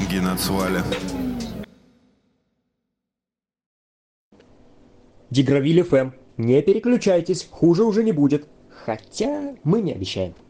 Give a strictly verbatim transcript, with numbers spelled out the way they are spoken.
Генацвале. Дигравиль эф эм. Не переключайтесь, хуже уже не будет. Хотя мы не обещаем.